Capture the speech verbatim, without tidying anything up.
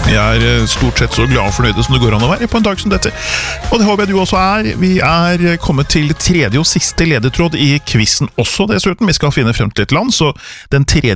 Vi er stort sett så glad og fornøyde som det går an å være på en dag som dette. Og det håper jeg du også er. Vi er kommet til tredje og siste ledetråd i quizen også, dessuten. Vi skal finne frem til et land, så den tredje